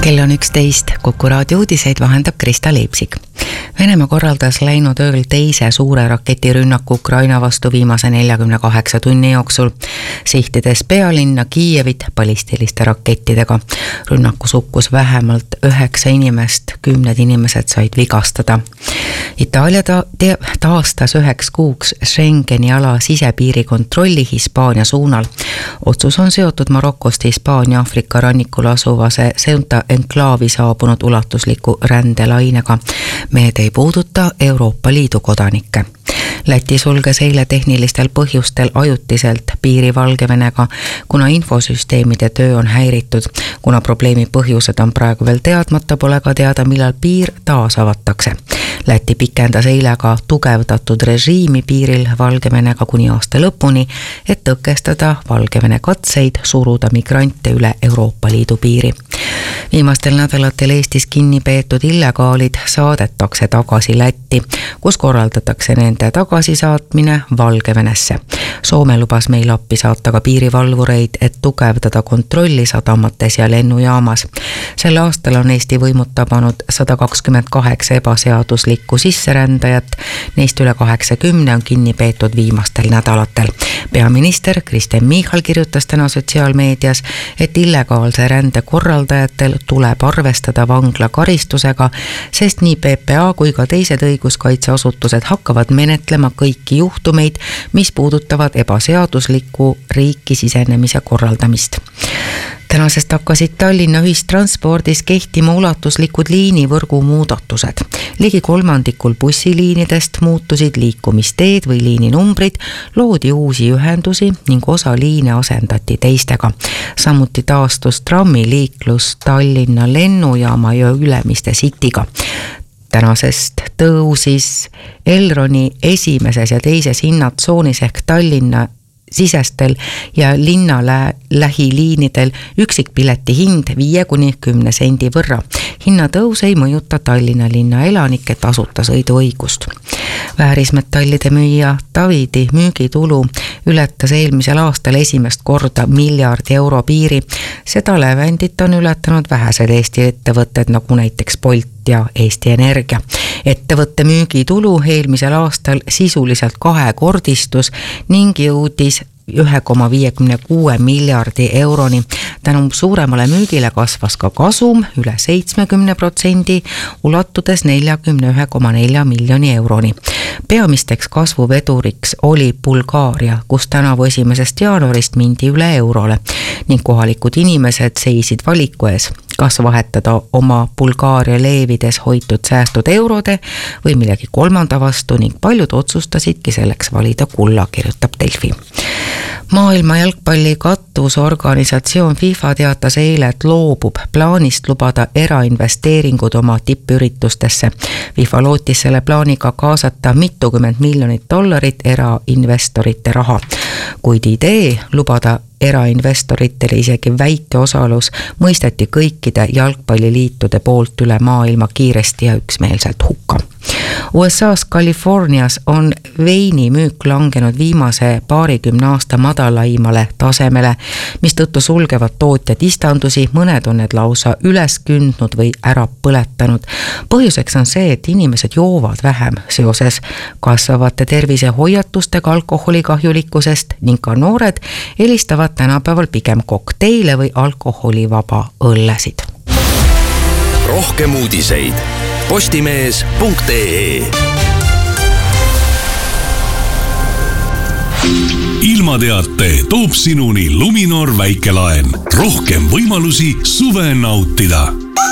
Kell on 11, Kuku raadio uudiseid vahendab Krista Leipsik. Venemaa korraldas läinud ööl teise suure raketirünnaku Ukraina vastu viimase 48 tunni jooksul, sihtides pealinna Kiievit ballistiliste rakettidega. Rünnakus hukkus vähemalt 9 inimest, 10 inimesed said vigastada. Itaalia taastas 9 kuuks Schengeni ala sisepiiri kontrolli Hispaania suunal. Otsus on seotud Marokost Hispaania Aafrika rannikul asuvase Ceuta enklaavi saabunud ulatusliku rändelainega. Meed ei puuduta Euroopa Liidu kodanikke. Läti sulges eile tehnilistel põhjustel ajutiselt piiri Valgevenega, kuna infosüsteemide töö on häiritud. Kuna probleemi põhjused on praegu veel teadmata, pole ka teada, millal piir taas avatakse. Läti pikendas eile ka tugevdatud režiimi piiril Valgevenega kuni aasta lõpuni, et tõkestada Valgevene katseid suruda migrante üle Euroopa Liidu piiri. Viimastel nädalatel Eestis kinni peetud illegaalid saadetakse tagasi Lätti, kus korraldatakse nende tagasisaatmine Valgevenesse. Soome lubas meil appi saata ka piirivalvureid, et tugevdada kontrolli sadamates ja lennujaamas. Sel aastal on Eesti võimud tabanud 128 ebaseaduslikku sisserändajat, neist üle 80 on kinni peetud viimastel nädalatel. Peaminister Kristen Michal kirjutas täna sotsiaalmeedias, et illegaalse rände korraldajatel tuleb arvestada vanglakaristusega, sest nii PPA kui ka teised õiguskaitseasutused hakkavad menetlema kõiki juhtumeid, mis puudutavad ebaseadusliku riiki sisenemise korraldamist. Tänasest hakkasid Tallinna ühistranspordis kehtima ulatuslikud liinivõrgu muudatused. Ligi 3% bussiliinidest muutusid liikumisteed või liininumbrid, loodi uusi ühendusi ning osa liine asendati teistega. Samuti taastus trammiliiklus Tallinna lennujaama ja Ülemiste Cityga. Tänasest tõusis Elroni esimeses ja teises hinnatsoonis ehk Tallinna sisestel ja linna lähiliinidel üksikpileti hind 5–10 sendi võrra. Hinnatõus ei mõjuta Tallinna linna elanike tasuta sõiduõigust. Väärismetallide müüja Davidi müügitulu ületas eelmisel aastal esimest korda €1 miljard piiri. Seda lävendit on ületanud vähesed Eesti ettevõtted, nagu näiteks Bolt ja Eesti Energia. Ettevõtte müügitulu eelmisel aastal sisuliselt kahekordistus ning jõudis 1,56 miljardi euroni. Tänu suuremale müügile kasvas ka kasum üle 70%, ulatudes 41,4 miljoni euroni. Peamisteks kasvuveduriks oli Bulgaaria, kus tänavu 1. jaanuarist mindi üle eurole ning kohalikud inimesed seisid valiku ees, kas vahetada oma Bulgaaria leevides hoitud säästud eurode või millegi kolmanda vastu ning paljud otsustasidki selleks valida kulla, kirjutab Delfi. Maailma jalgpalli katusorganisatsioon FIFA teatas eile, et loobub plaanist lubada erainvesteeringud oma tippüritustesse. FIFA lootis selle plaaniga kaasata mitukümmend miljonit $, erainvestorite raha, kuid idee lubada erainvestoritele isegi väike osalus mõisteti kõikide jalgpalliliitude poolt üle maailma kiiresti ja üksmeelselt hukka. USA's Californias on veini müük langenud viimase 20 aasta madalaimale tasemele, mistõttu sulgevad tootjad istandusi, mõned on need lausa üles kündnud või ära põletanud. Põhjuseks on see, et inimesed joovad vähem seoses kasvavate tervisehoiatustega alkoholikahjulikkusest ning ka noored eelistavad tänapäeval pigem kokteile või alkoholivaba õllesid. Rohkem uudiseid postimees.ee. Ilmateate toob sinuni Luminor väikelaen. Rohkem võimalusi suve nautida.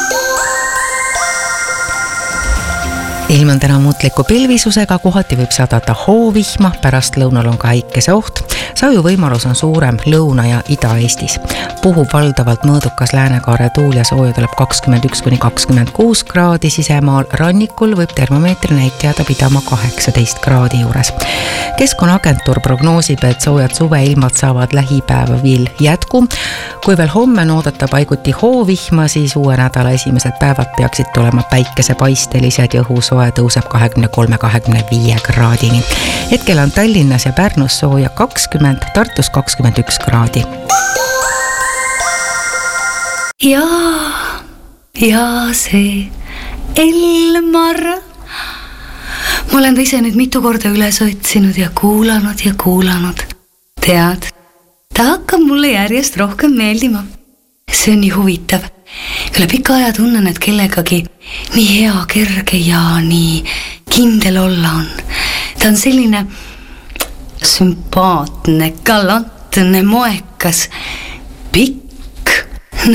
Ilm on täna muutliku pilvisusega, kohati võib sadada hoovihma, pärast lõunal on ka äikese oht. Saju võimalus on suurem Lõuna- ja Ida-Eestis. Puhub valdavalt mõõdukas läänekaare tuul ja sooja tuleb 21–26 kraadi sisemaal. Rannikul võib termomeetri näitajada pidama 18 kraadi juures. Keskkonnaagentuur prognoosib, et soojad suveilmad saavad lähipäevil jätku. Kui veel homme on oodata paiguti hoovihma, siis uue nädala esimesed päevad peaksid tulema päikesepaistelised ja õhusoe tõuseb 23–25 kraadini. Hetkel on Tallinnas ja Pärnus sooja 20, Tartus 21 kraadi. ja see Elmar. Ma olen ta ise nüüd mitu korda üles otsinud ja kuulanud. Tead, ta hakkab mulle järjest rohkem meeldima. See on nii huvitav. Üle pika aja tunnen, et kellegagi nii hea, kerge ja nii kindel olla on. Ta on selline sümpaatne, galantne, moekas, pikk